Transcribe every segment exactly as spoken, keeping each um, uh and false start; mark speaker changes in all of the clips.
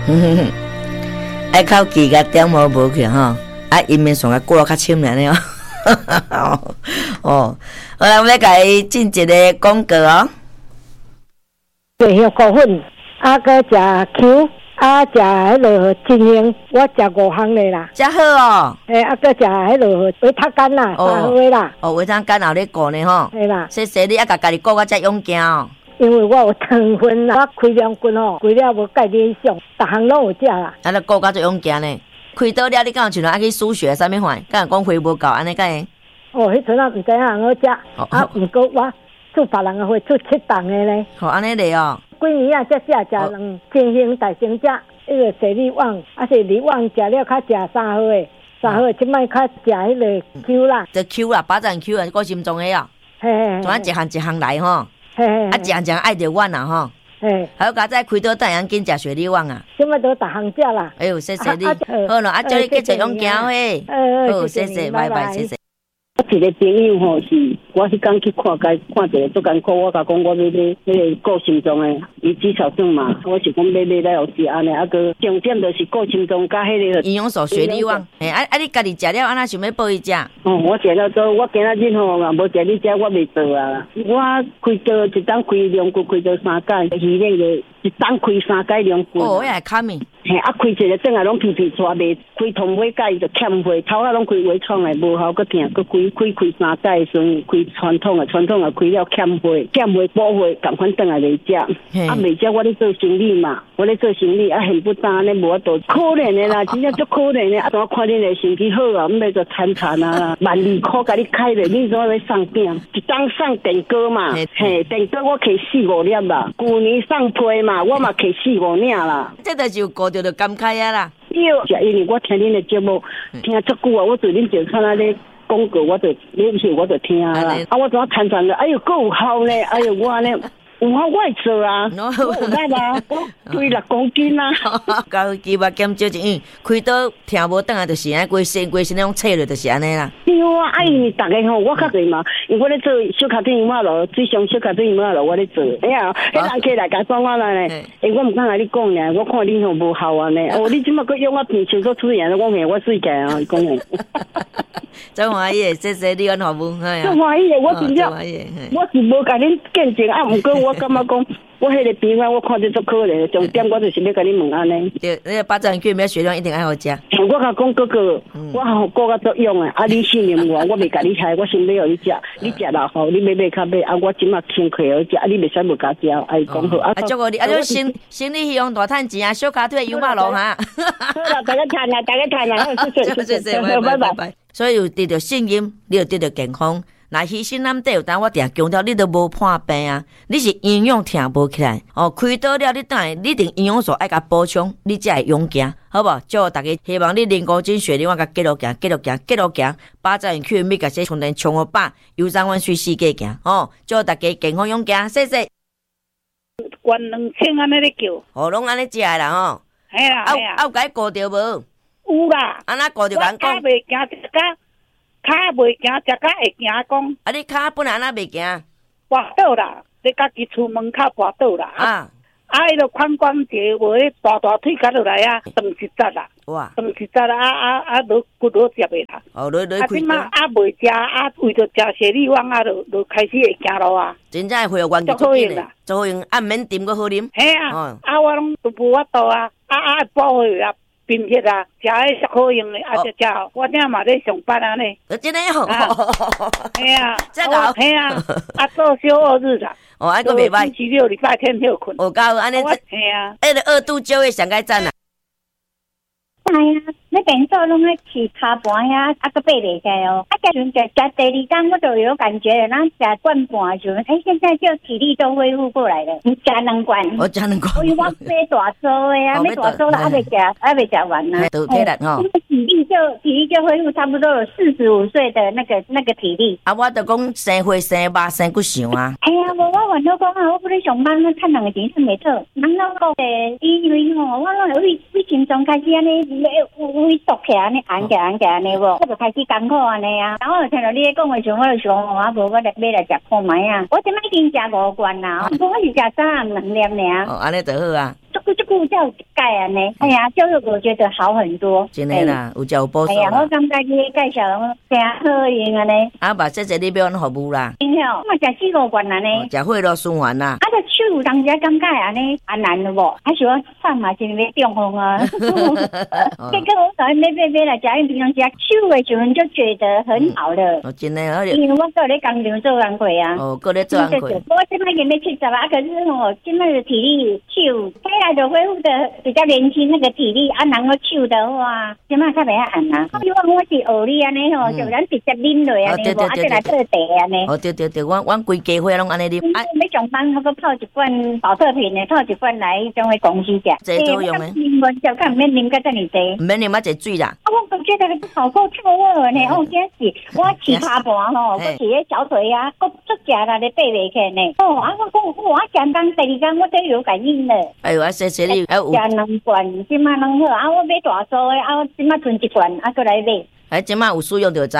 Speaker 1: 爱靠几个点毛无去吼，啊，因面上个过较深了呢哦。哦，好啦，我们要甲伊进一个广告哦。
Speaker 2: 对，香菇粉，啊，搁食 Q， 啊，食迄落精英，我食五项的啦。
Speaker 1: 真好哦。
Speaker 2: 诶，啊，搁食迄落维他干啦，三号的啦。
Speaker 1: 哦，维他干后咧顾呢吼。
Speaker 2: 系啦。
Speaker 1: 谢谢你啊，甲家己顾我遮勇敢哦。
Speaker 2: 因为我有糖分啦，我开两斤哦，开了无介理想，逐项拢有食啦。
Speaker 1: 啊，你顾甲遮勇敢呢？开倒了，你敢有像爱去输血啥物款？敢有讲血无够安尼敢会？
Speaker 2: 哦，迄阵啊，毋知影通好食，啊，毋过我做别人的会做七档的咧。
Speaker 1: 好，安尼咧哦。
Speaker 2: 几年啊，才食食两精英大成食，迄个水力旺，啊是力旺食了较食三号的，三号的即摆较食迄个 Q 啦。
Speaker 1: 这 Q 啦，巴掌 Q 啊，过心中的哦。
Speaker 2: 嘿嘿。
Speaker 1: 怎啊一项一项来吼？
Speaker 2: 嘿嘿。
Speaker 1: 啊，一项一项爱着阮啦吼。
Speaker 2: 嘿。
Speaker 1: 还有家再开刀等样紧食雪力旺啊。
Speaker 2: 即摆都逐项食啦。
Speaker 1: 哎呦，谢谢你。好咯，啊，祝你继续勇敢嘿。好，谢谢，拜拜，谢谢。
Speaker 3: 我一个朋友吼是，我迄天去看家看一个足艰苦，我甲讲我要买迄个顾心脏的，伊至少算嘛，我是讲买买来有时安尼，啊个重点就是顾心脏加迄个
Speaker 1: 营养素雪力旺。嘿，啊啊，你家己食了，安那想要报伊食？
Speaker 3: 哦，我食了做，我今仔日吼嘛无食你食，我袂做啊。我开刀一当开两骨，开刀三届，鱼那个一当开三届两骨。
Speaker 1: 哦，遐卡面。
Speaker 3: 嘿，啊开一个转来拢皮皮抓袂，开通尾甲伊就欠血，头啊拢开微创的，无效，搁疼，搁开开开三届的时阵，开传统的，传统的开了欠血，欠血补血，赶快转来来食。啊袂食，我咧做生意嘛，我咧做生意，啊现不当安尼无法度，可怜的啦，真正足可怜的。啊，怎看恁的成绩好啊，毋要就惨惨啊，万二箍甲你开咧，你怎要送饼？一当送电锅嘛，嘿，电锅我摕四五粒啦，去年送批嘛，我嘛摕四五领啦。
Speaker 1: 这就是有顾着就感慨啊啦。
Speaker 3: 对，是因为我听恁的节目听足久啊，我对恁就看那咧广告，我就恁是我就听啊啦。啊，我怎啊谈谈了？哎呦，够有效呢！哎呦，我呢。有啊，我会做啊，我有力啊，我推六公斤啊。
Speaker 1: 高肌肉减少一样，开刀听无转来就是安，规身规身那种切落就是安尼啦。
Speaker 3: 对啊，啊因为大家吼，我较侪嘛，因为我咧做小卡丁马路，水上小卡丁马路我咧做。哎呀，迄人客来甲讲我来咧，诶，我毋敢甲你讲咧，我看恁吼无效啊咧。哦，你即马佫用我片手做出演，我讲我水起啊，讲诶。
Speaker 1: 真欢喜，谢谢你安服务，哎呀。
Speaker 3: 真欢喜诶，我真正，我是无甲恁见证啊，毋过我感觉讲，我迄个病啊，我看着足可怜，重点我就是要甲你问安尼。
Speaker 1: 对，那个八珍菌咩血量一定爱好食。
Speaker 3: 我甲讲哥哥，我吼顾甲足用诶，啊你信任我，我袂甲你害，我先买互你食，你食了后你买买较买，啊我即马先开互食，啊你袂使无甲食，哎讲好。啊，
Speaker 1: 祝我你，啊，就生生理希望大趁钱啊，小卡腿油马路哈。
Speaker 3: 好啦，大家谈啦，大家谈啦，谢谢
Speaker 1: 谢谢，拜拜拜。所以有得到信任，你就得到健康。那牺牲咱底有当我定强调，你都无破病啊！你是营养听无起来哦，开刀了你等下你定营养素爱甲补充，你才会勇行，好不好？祝大家希望你零公斤血力我甲继续行，继续行，继续行，八十元去米甲这充电充我百，有三万岁世界行哦！祝大家健康勇行，谢谢。
Speaker 4: 原两千安尼咧叫，
Speaker 1: 哦，拢安尼食啦吼。
Speaker 4: 系啦，系
Speaker 1: 啊啊有甲伊顾着无？
Speaker 4: 有啦。
Speaker 1: 安那顾着人讲。
Speaker 4: 我袂行只脚，脚袂行只脚会行讲。
Speaker 1: 啊，你脚本来安那袂行？
Speaker 4: 滑倒啦，你家己厝门口滑倒啦。
Speaker 1: 啊。
Speaker 4: 啊，迄个髋关节无迄大大腿夹落来啊，断一节啦。
Speaker 1: 哇。
Speaker 4: 断一节啦，啊啊啊，落骨头接袂啦。
Speaker 1: 哦，落落
Speaker 4: 开。啊，即马啊袂食啊，为着食雪里旺啊，就就开始会行路啊。
Speaker 1: 真正会有原足好用啦，足好用，啊免啉个好啉。
Speaker 4: 嘿啊，啊我拢都无法度啊，啊啊补血啊。贫血啊，食迄足好用的，啊食食，我正嘛咧上班安尼。
Speaker 1: 真诶吼，
Speaker 4: 系啊，
Speaker 1: 真好，
Speaker 4: 系啊，啊做小二日啦。
Speaker 1: 哦，安个袂歹。
Speaker 4: 星期六、礼拜天休困。
Speaker 1: 哦，够安尼。
Speaker 4: 系啊。
Speaker 1: 迄个二度就业上该赞啦。
Speaker 5: 哎呀，那边做拢爱起骹盘呀，啊个爬袂起哦。啊，加阵食食第二天我就有感觉了，咱食罐半的时候，哎，现在就体力都恢复过来了。你食两罐，
Speaker 1: 我食两罐。
Speaker 5: 因为我买大粥的啊，买大粥了，还未食，还未食完呢。
Speaker 1: 都体力吼。
Speaker 5: 体力就体力就恢复差不多有四十五岁的那个那个体力。
Speaker 1: 啊，我就讲生火生肉生骨想啊。
Speaker 5: 哎呀，无我原来讲啊，我不咧上班，我趁两个钱趁袂透。人老讲诶，因为吼，我拢为为心脏开始安尼。为缩起安尼，按起按起安尼无，我就开始艰苦安尼啊。然后听到你咧讲的时候，我就想，啊无我来买来食看卖啊。我即摆已经食五罐啦，不过我是食早暗两粒尔。
Speaker 1: 哦，安尼就好啊。
Speaker 5: 不就顾叫钙啊呢？哎呀，就是我觉得好很多。
Speaker 1: 真的啦，有叫有补助啦。
Speaker 5: 哎呀，我感觉你介绍真好用啊呢。
Speaker 1: 啊，把这这你要安服务啦。
Speaker 5: 真好，我食四五罐啊呢。
Speaker 1: 食血肉循环啦。
Speaker 5: 啊，这手人家感觉安尼啊难了无？还是我饭嘛是要中风啊。结果我早上买买买来食，因平常食手的时候就觉得很好了。
Speaker 1: 哦，真的，而
Speaker 5: 因为我搁咧工厂做工课啊。
Speaker 1: 哦，搁咧做工课。
Speaker 5: 我现在已经要七十啊，可是我现在的体力手回来就恢复的比较年轻，那个体力啊，然后手的话，现在较袂晓按啊。希望我是学你安尼吼，就咱直接啉落安尼，无啊再来做茶安尼。
Speaker 1: 哦，对对对，阮阮规家伙拢安尼啉。
Speaker 5: 啊，要上班我搁泡一罐保特瓶的，泡一罐来种回公司食。
Speaker 1: 这作用诶。
Speaker 5: 啉完就看免啉个这么多。
Speaker 1: 唔免啉啊，一水啦。
Speaker 5: 啊，我觉得好够臭味呢。哦，真是我起爬盘吼，搁是迄小腿啊，搁足食啦，咧爬袂起呢。哦，啊，我讲我讲当第二天我都有感应了。
Speaker 1: 哎呦，啊，谢谢你，还有。
Speaker 5: 食两罐，即马拢好。啊，我买大số的，啊，我即马剩一罐，啊，搁来买。
Speaker 1: 哎，即马有使用就知。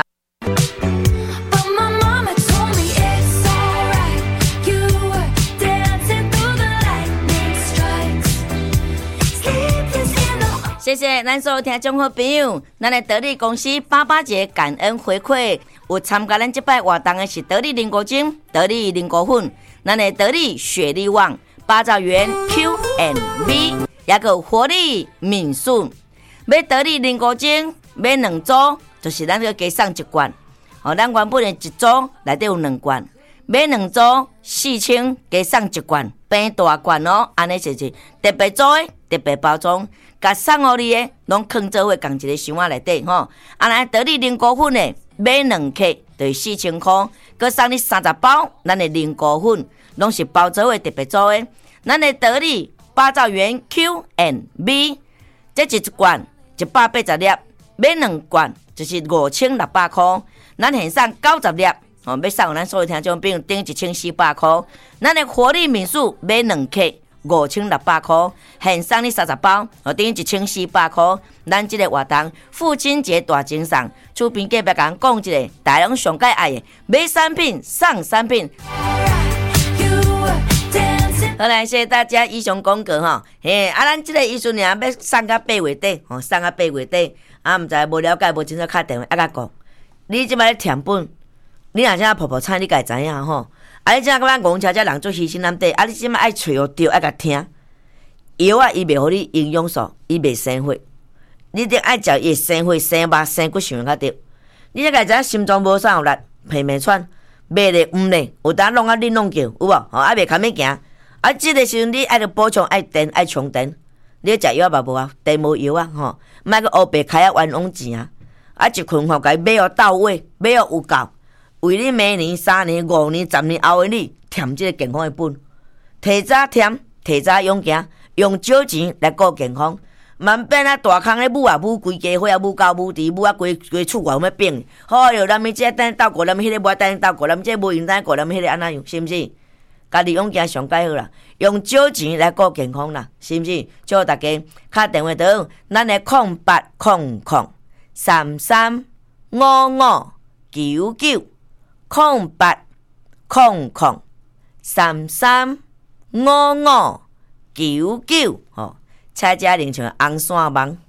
Speaker 1: 谢谢咱所有听众好朋友，咱的得力公司八八节感恩回馈，有参加咱这摆活动的是得力零果精、得力零果粉，咱的得力雪力旺、八兆元 Q and V， 也有活力敏顺。买得力零果精买两组，就是咱个加送一罐。哦，咱原本的一组内底有两罐，买两组四千加送一罐，变大罐哦，安尼就是特别组的特别包装。甲送互你的，拢放做伙共一个箱仔内底吼。啊，来得力零果粉的，买两克就是四千块，佮送你三十包，咱的零果粉拢是包做伙特别做的。咱的得力八兆元 Q and V， 这一罐一百八十粒，买两罐就是五千六百块。咱现送九十粒，哦，要送咱所有听众朋友顶一千四百块。咱的活力民宿买两克。五千六百块，现送你三十包，哦，等于一千四百块。咱这个活动父亲节大精送，厝边隔壁讲讲一个，大家上介爱的，买产品送产品。好来，谢谢大家以上广告哈。嘿，啊，咱这个医生娘要送到八月底，哦，送到八月底，啊，唔知无了解，无清楚打电话啊甲讲，你即摆咧填本，你若像婆婆菜，你家知影吼。啊！你即个感觉戆车遮人做牺牲咱底，啊！你即摆爱找哦着，爱甲听药啊，伊袂互你营养素，伊袂生血，你得爱食伊生血、生肉、生骨想较着。你即个知影心脏无啥有力，皮面喘，袂咧毋咧，有当弄啊你弄叫，有无？吼，啊袂堪要行。啊，即个时阵你爱着补充，爱电，爱充电。你食药嘛无啊？电无药啊，吼，莫个乌白开啊冤枉钱啊！啊，一群吼，甲伊买哦到位，买哦有够。为你明年、三年、五年、十年后的你添这个健康的本，提早添，提早勇行，用少钱来顾健康，万变啊大空咧母啊母规家伙啊母狗母猪母啊规规厝外有咩变？好哟，咱们这等斗过，咱们迄个无等斗过，咱们这无用等过，咱们迄个安怎样？是毋是？家己勇行上介好啦，用少钱来顾健康啦，是毋是？祝大家敲电话到咱的空八空空三三五五九九。空八空空三三五五九九，吼，蔡佳玲像红线网。